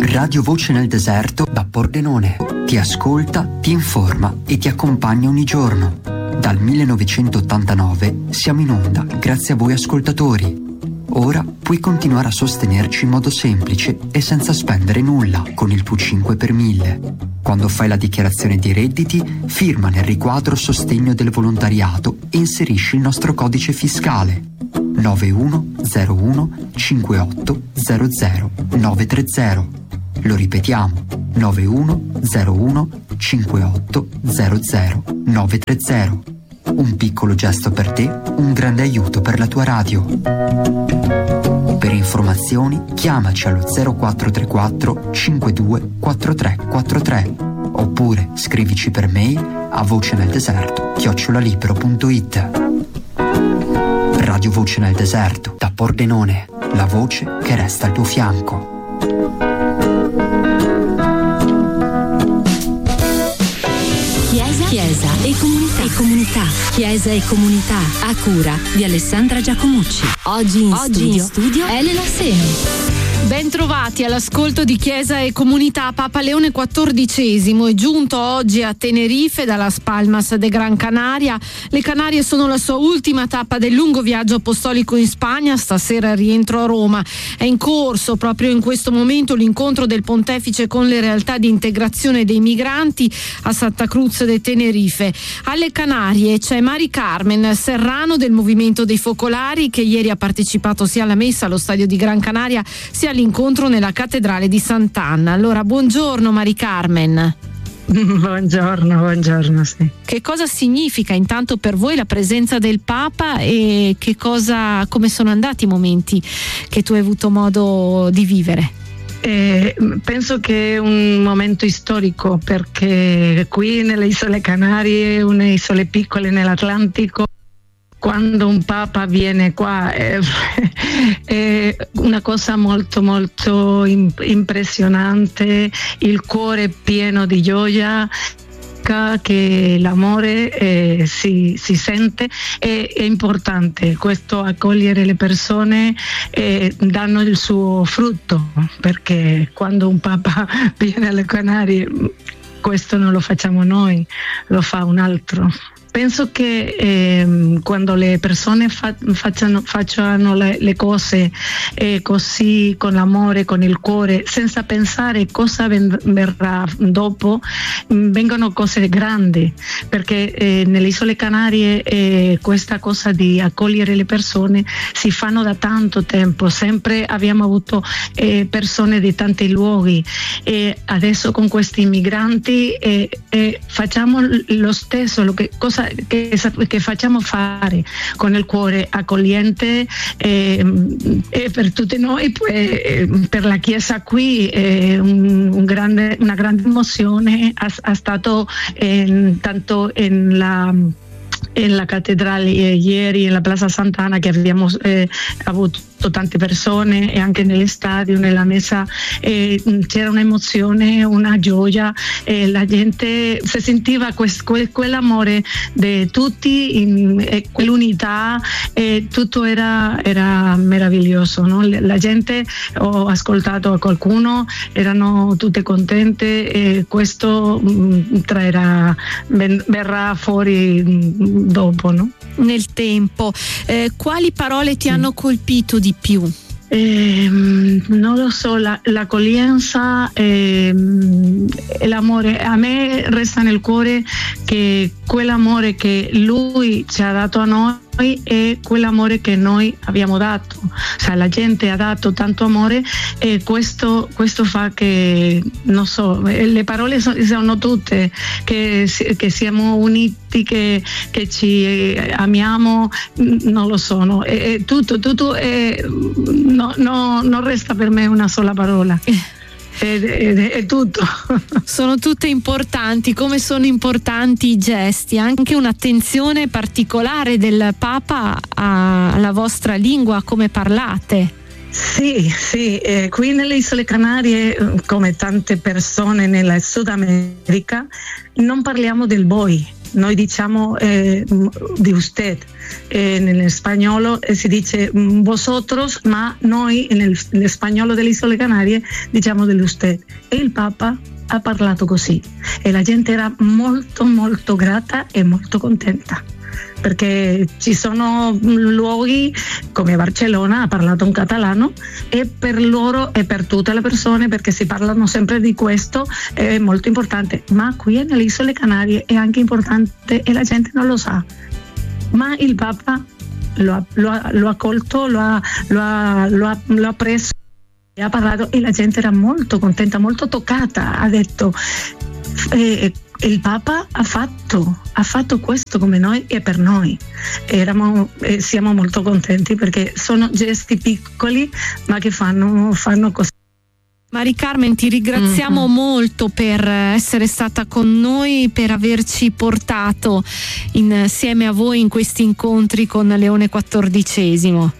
Radio Voce nel Deserto da Pordenone. Ti ascolta, ti informa e ti accompagna ogni giorno. Dal 1989 siamo in onda grazie a voi ascoltatori. Ora puoi continuare a sostenerci in modo semplice e senza spendere nulla con il tuo 5 per 1000. Quando fai la dichiarazione di redditi, firma nel riquadro sostegno del volontariato e inserisci il nostro codice fiscale 9101 5800 930. Lo ripetiamo, 9101 5800 930. Un piccolo gesto per te, un grande aiuto per la tua radio. Per informazioni chiamaci allo 0434 52 4343 oppure scrivici per mail a voceneldeserto@libero.it. Radio Voce nel Deserto da Pordenone, la voce che resta al tuo fianco. Chiesa e comunità. Chiesa e comunità a cura di Alessandra Giacomucci. Oggi in studio Elena Seni. Ben trovati all'ascolto di Chiesa e Comunità. Papa Leone XIV è giunto oggi a Tenerife dalla Palmas de Gran Canaria. Le Canarie sono la sua ultima tappa del lungo viaggio apostolico in Spagna. Stasera rientro a Roma. È in corso proprio in questo momento l'incontro del pontefice con le realtà di integrazione dei migranti a Santa Cruz de Tenerife. Alle Canarie c'è Mari Carmen Serrano del Movimento dei Focolari, che ieri ha partecipato sia alla messa allo stadio di Gran Canaria sia all'incontro nella cattedrale di Sant'Anna. Allora, buongiorno Mari Carmen. Buongiorno, sì. Che cosa significa intanto per voi la presenza del Papa e come sono andati i momenti che tu hai avuto modo di vivere? Penso che è un momento storico, perché qui nelle Isole Canarie, una isole piccole nell'Atlantico, quando un Papa viene qua è una cosa molto molto impressionante, il cuore pieno di gioia, che l'amore si sente. È importante questo, accogliere le persone, danno il suo frutto, perché quando un Papa viene alle Canarie questo non lo facciamo noi, lo fa un altro. Penso che quando le persone facciano le cose così, con l'amore, con il cuore, senza pensare cosa verrà dopo, vengono cose grandi, perché nelle Isole Canarie questa cosa di accogliere le persone si fanno da tanto tempo. Sempre abbiamo avuto persone di tanti luoghi, e adesso con questi migranti facciamo lo stesso, cosa che facciamo fande con il cuore accogliente, e per tutti noi, per la Chiesa qui una grande emozione. Ha stato tanto in la cattedrale ieri, nella Plaza Sant'Anna, che abbiamo avuto tante persone, e anche nello stadio, nella messa c'era un'emozione, una gioia, la gente si sentiva quell'amore di tutti, quell'unità, tutto era meraviglioso, no? La gente, ho ascoltato a qualcuno, erano tutte contente, e questo verrà fuori dopo, no? Nel tempo. Quali parole ti hanno colpito di più? Non lo so, l'accoglienza e l'amore. A me resta nel cuore che quell'amore che lui ci ha dato a noi è quell'amore che noi abbiamo dato. Cioè, la gente ha dato tanto amore, e questo fa che, non so, le parole sono tutte, che siamo uniti, che ci amiamo, non lo sono. Tutto non resta per me una sola parola. È tutto. Sono tutte importanti, come sono importanti i gesti, anche un'attenzione particolare del Papa alla vostra lingua, come parlate. Sì, qui nelle Isole Canarie, come tante persone nella Sud America, non parliamo del voi, noi diciamo di usted, nello spagnolo si dice vosotros, ma noi nel spagnolo delle Isole Canarie diciamo dell'usted, e il Papa ha parlato così e la gente era molto molto grata e molto contenta, perché ci sono luoghi come Barcellona, ha parlato un catalano, e per loro e per tutte le persone, perché si parlano sempre di questo, è molto importante, ma qui nelle Isole Canarie è anche importante e la gente non lo sa, ma il Papa lo ha colto, lo ha preso, ha parlato e la gente era molto contenta, molto toccata. Ha detto il Papa ha fatto questo come noi e per noi. Siamo molto contenti perché sono gesti piccoli ma che fanno così. Mari Carmen, ti ringraziamo molto per essere stata con noi, per averci portato insieme a voi in questi incontri con Leone XIV.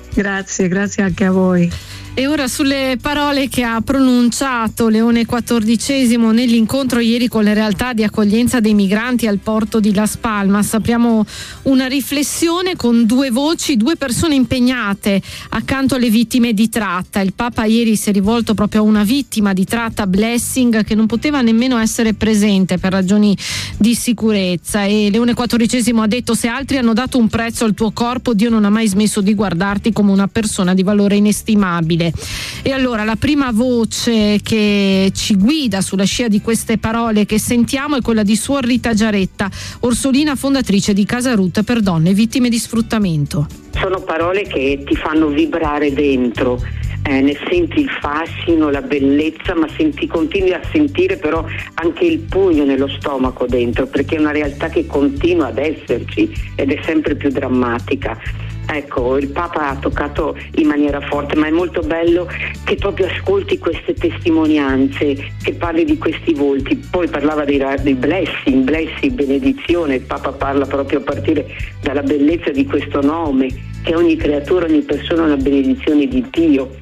Grazie anche a voi. E ora sulle parole che ha pronunciato Leone XIV nell'incontro ieri con le realtà di accoglienza dei migranti al porto di Las Palmas, apriamo una riflessione con due voci, due persone impegnate accanto alle vittime di tratta. Il Papa ieri si è rivolto proprio a una vittima di tratta, Blessing, che non poteva nemmeno essere presente per ragioni di sicurezza, e Leone XIV ha detto: se altri hanno dato un prezzo al tuo corpo, Dio non ha mai smesso di guardarti come una persona di valore inestimabile. E allora la prima voce che ci guida sulla scia di queste parole che sentiamo è quella di Suor Rita Giaretta, orsolina fondatrice di Casa Ruth per donne vittime di sfruttamento. Sono parole che ti fanno vibrare dentro, ne senti il fascino, la bellezza, ma continui a sentire però anche il pugno nello stomaco dentro, perché è una realtà che continua ad esserci ed è sempre più drammatica. Ecco, il Papa ha toccato in maniera forte, ma è molto bello che proprio ascolti queste testimonianze, che parli di questi volti. Poi parlava dei blessing, benedizione. Il Papa parla proprio a partire dalla bellezza di questo nome, che ogni creatura, ogni persona è una benedizione di Dio.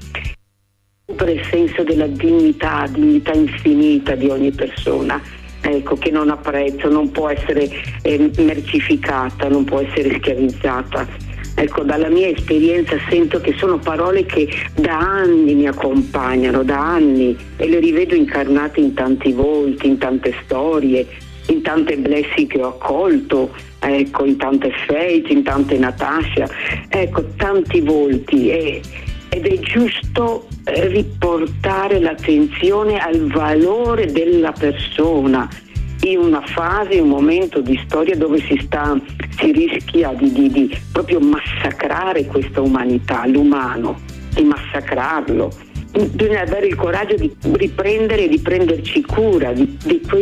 Per il senso della dignità infinita di ogni persona, ecco, che non ha prezzo, non può essere mercificata, non può essere schiavizzata. Ecco, dalla mia esperienza sento che sono parole che da anni mi accompagnano, da anni, e le rivedo incarnate in tanti volti, in tante storie, in tante blessing che ho accolto, ecco, in tante Faith, in tante Natasha, ecco, tanti volti, ed è giusto riportare l'attenzione al valore della persona in una fase, in un momento di storia dove si rischia di proprio massacrare questa umanità, l'umano, di massacrarlo. Bisogna avere il coraggio di riprendere e di prenderci cura di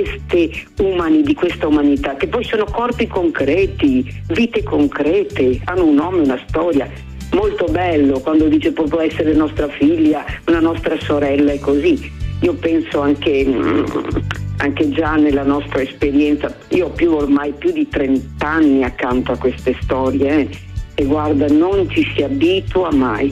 questa umanità, che poi sono corpi concreti, vite concrete, hanno un nome, una storia. Molto bello quando dice può essere nostra figlia, una nostra sorella, e così. Io penso anche già nella nostra esperienza, io ho ormai più di 30 anni accanto a queste storie, e guarda, non ci si abitua mai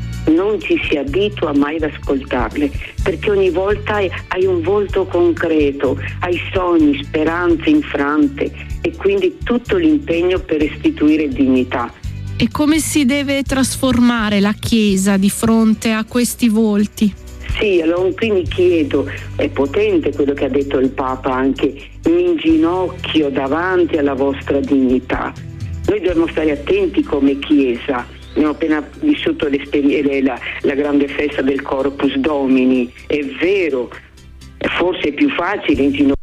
ad ascoltarle, perché ogni volta hai un volto concreto, hai sogni, speranze infrante, e quindi tutto l'impegno per restituire dignità. E come si deve trasformare la Chiesa di fronte a questi volti? Sì, allora mi chiedo, è potente quello che ha detto il Papa, anche mi inginocchio davanti alla vostra dignità. Noi dobbiamo stare attenti come Chiesa. Abbiamo appena vissuto la grande festa del Corpus Domini. È vero, forse è più facile inginocchiare,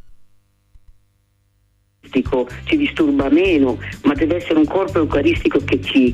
ci disturba meno, ma deve essere un corpo eucaristico che ci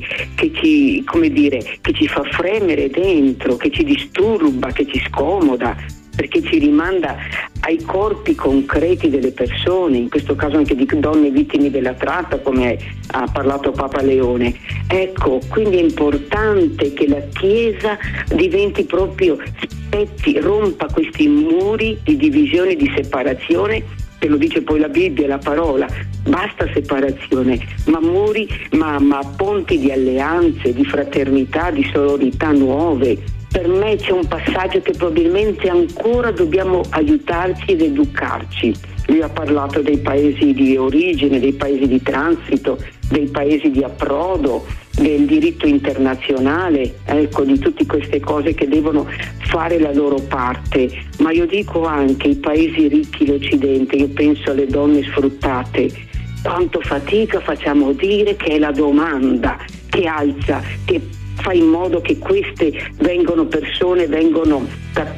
fa fremere dentro, che ci disturba, che ci scomoda, perché ci rimanda ai corpi concreti delle persone, in questo caso anche di donne vittime della tratta, come ha parlato Papa Leone. Ecco, quindi è importante che la Chiesa diventi proprio rompa questi muri di divisione, di separazione. Te lo dice poi la Bibbia, la parola, basta separazione, ma ponti di alleanze, di fraternità, di sororità nuove, Per me c'è un passaggio che probabilmente ancora dobbiamo aiutarci ed educarci. Lui ha parlato dei paesi di origine, dei paesi di transito, dei paesi di approdo, del diritto internazionale, ecco, di tutte queste cose che devono fare la loro parte. Ma io dico anche i paesi ricchi, l'Occidente, io penso alle donne sfruttate, quanto fatica facciamo a dire che è la domanda che alza, che fa in modo che queste persone vengono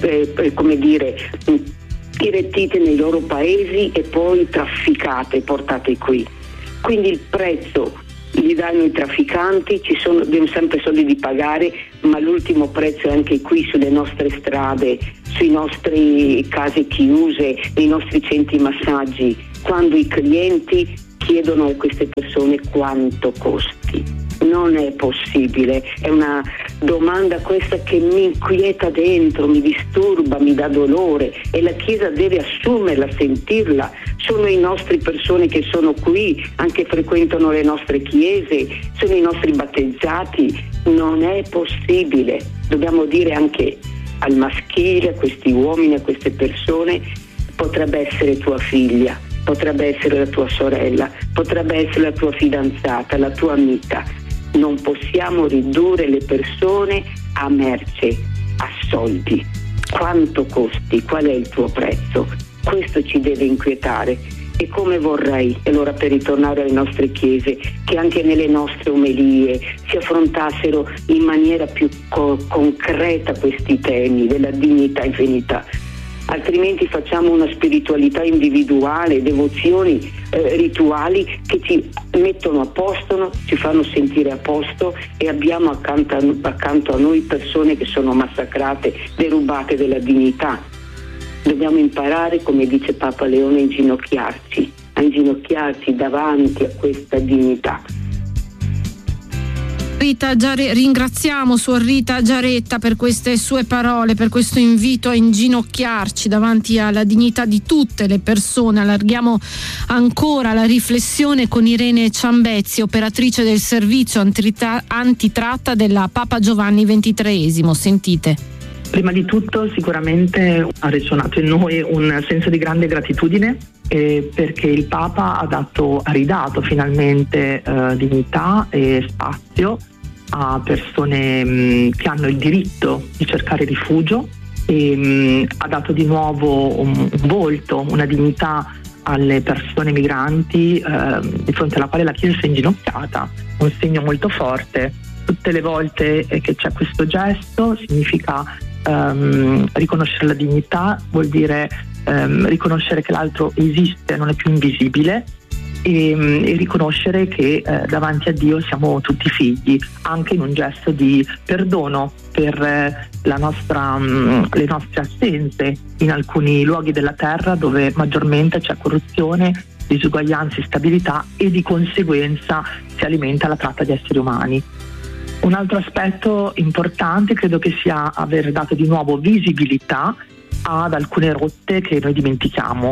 irretite nei loro paesi e poi trafficate, portate qui. Quindi il prezzo li danno i trafficanti, abbiamo sempre soldi di pagare, ma l'ultimo prezzo è anche qui sulle nostre strade, sui nostri case chiuse, nei nostri centri massaggi, quando i clienti chiedono a queste persone quanto costi. Non è possibile, è una domanda questa che mi inquieta dentro, mi disturba, mi dà dolore, e la Chiesa deve assumerla, sentirla. Sono i nostri persone che sono qui, anche frequentano le nostre chiese, sono i nostri battezzati. Non è possibile. Dobbiamo dire anche al maschile, a questi uomini, a queste persone: potrebbe essere tua figlia, potrebbe essere la tua sorella, potrebbe essere la tua fidanzata, la tua amica. Non possiamo ridurre le persone a merce, a soldi. Quanto costi? Qual è il tuo prezzo? Questo ci deve inquietare. E come vorrei, allora, per ritornare alle nostre chiese, che anche nelle nostre omelie si affrontassero in maniera più concreta questi temi della dignità infinita. Altrimenti facciamo una spiritualità individuale, devozioni, rituali che ci mettono a posto, ci fanno sentire a posto, e abbiamo accanto a noi persone che sono massacrate, derubate della dignità. Dobbiamo imparare, come dice Papa Leone, a inginocchiarci davanti a questa dignità. Ringraziamo Suor Rita Giaretta per queste sue parole, per questo invito a inginocchiarci davanti alla dignità di tutte le persone. Allarghiamo ancora la riflessione con Irene Ciambezzi, operatrice del servizio antitratta della Papa Giovanni XXIII. Sentite. Prima di tutto sicuramente ha risuonato in noi un senso di grande gratitudine, perché il Papa ha ridato finalmente dignità e spazio a persone che hanno il diritto di cercare rifugio, e ha dato di nuovo un volto, una dignità alle persone migranti, di fronte alla quale la Chiesa si è inginocchiata, un segno molto forte. Tutte le volte che c'è questo gesto significa riconoscere la dignità, vuol dire riconoscere che l'altro esiste, non è più invisibile, e riconoscere che davanti a Dio siamo tutti figli, anche in un gesto di perdono per le nostre assenze in alcuni luoghi della terra dove maggiormente c'è corruzione, disuguaglianza, instabilità, e di conseguenza si alimenta la tratta di esseri umani. Un altro aspetto importante credo che sia aver dato di nuovo visibilità ad alcune rotte che noi dimentichiamo,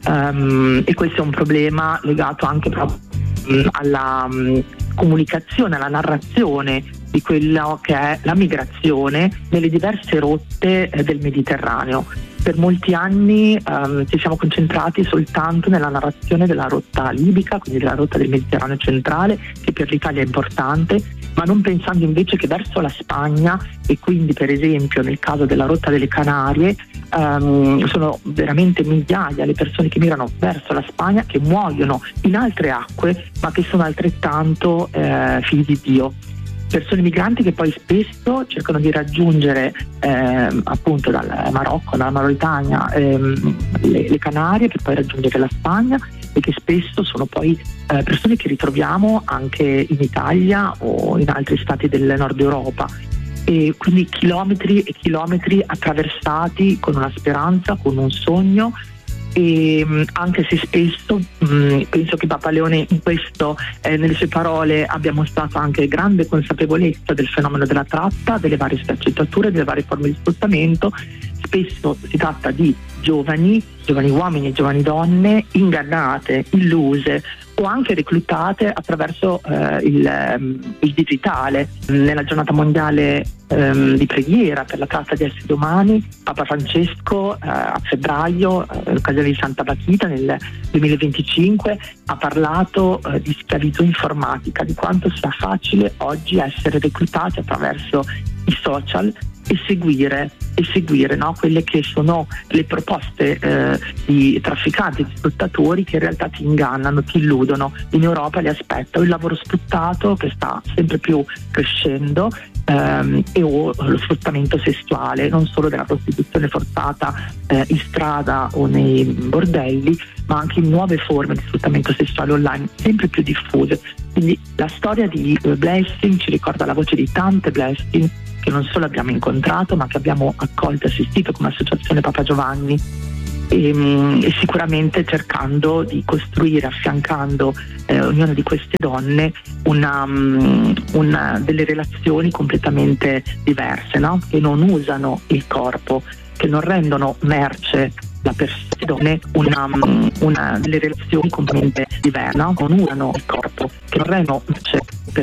e questo è un problema legato anche proprio alla comunicazione, alla narrazione di quello che è la migrazione nelle diverse rotte del Mediterraneo. Per molti anni ci siamo concentrati soltanto nella narrazione della rotta libica, quindi della rotta del Mediterraneo centrale, che per l'Italia è importante, ma non pensando invece che verso la Spagna, e quindi per esempio nel caso della rotta delle Canarie, sono veramente migliaia le persone che migrano verso la Spagna, che muoiono in altre acque, ma che sono altrettanto figli di Dio. Persone migranti che poi spesso cercano di raggiungere appunto dal Marocco, dalla Mauritania, le Canarie, per poi raggiungere la Spagna, e che spesso sono poi persone che ritroviamo anche in Italia o in altri stati del nord Europa. E quindi chilometri e chilometri attraversati con una speranza, con un sogno, e anche se spesso penso che Papa Leone in questo, nelle sue parole, abbia mostrato anche grande consapevolezza del fenomeno della tratta, delle varie sfaccettature, delle varie forme di sfruttamento. Spesso si tratta di giovani uomini e giovani donne ingannate, illuse, o anche reclutate attraverso il digitale. Nella giornata mondiale di preghiera per la tratta di esseri umani, Papa Francesco a febbraio, in occasione di Santa Battita nel 2025, ha parlato di schiavitù informatica, di quanto sia facile oggi essere reclutati attraverso i social e seguire no, quelle che sono le proposte di trafficanti, di sfruttatori che in realtà ti ingannano, ti illudono. In Europa li aspetta il lavoro sfruttato che sta sempre più crescendo o lo sfruttamento sessuale, non solo della prostituzione forzata in strada o nei bordelli, ma anche in nuove forme di sfruttamento sessuale online sempre più diffuse. Quindi la storia di Blessing ci ricorda la voce di tante Blessing che non solo abbiamo incontrato ma che abbiamo accolto e assistito come associazione Papa Giovanni, e sicuramente cercando di costruire, affiancando ognuna di queste donne delle relazioni completamente diverse, no? Che non usano il corpo, che non rendono merce la persona, delle relazioni completamente diverse, no? Non usano il corpo, che non rendono merce